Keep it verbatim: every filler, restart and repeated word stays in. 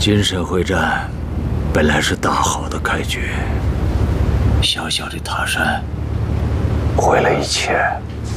金神会战本来是大好的开局，小小的塔山毁了一切。